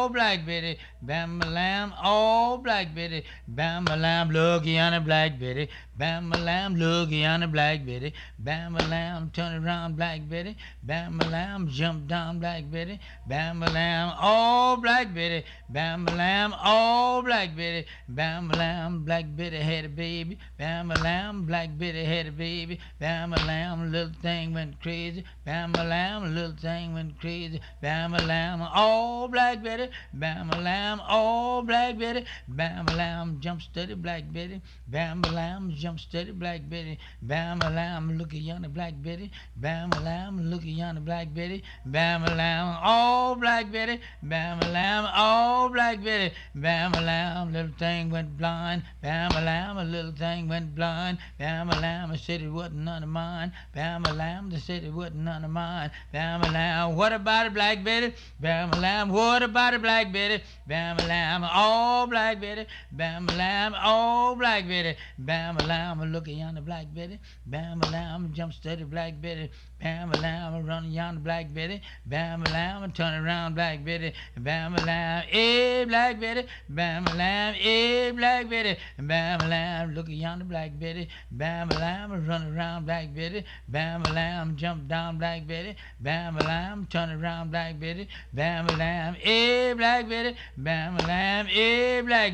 oh Black Betty, bam a lamb, oh Black Betty, bam a lamb, looky on a Black Betty, bam a lamb, looky on a Black Betty, bam a lamb, turn around Black Betty, bam a lamb, jump down Black Betty, bam a lamb, oh Black Betty, bam a lamb, oh Black Betty, bam a lamb, Black Betty had a baby, bam a lamb, Black Betty had a baby, bam a lamb, little thing went crazy, bam a lamb, little thing went crazy, bam a lamb, oh Black Betty, bam a lamb, oh Black Betty, bam a lamb, jump steady Black Betty, bam a lamb, jump steady Black Betty, bam a lamb, look at yonder Black Betty, bam a lamb, look at yonder Black Betty, bam a lamb, oh Black Betty, bam a lamb, oh Black Betty, bam a lamb, little thing went blind, bam a lamb, a little thing went blind, bam a lamb, I said it wasn't none of mine, bam a lamb, they said it wasn't none of mine, bam a lamb, what about it Black Betty, bam a lamb, what about it Black Betty, bam a lamb, oh Black Betty, bam a lamb, oh Black Betty, bam a lamb, look at yonder Black Betty, bam a lamb, jump steady Black Betty, bam a lamb, run yonder Black Betty, bam a lamb, turn around Black Betty, bam a lamb, eh Black Betty, bam a lamb, eh Black Betty, bam a lamb, look at yonder Black Betty, bam a lamb, run around Black Betty, bam a lamb, jump down Black Betty, bam a lamb, turn around Black Betty, bam a lamb, eh Black Betty, bam a lamb, eh Black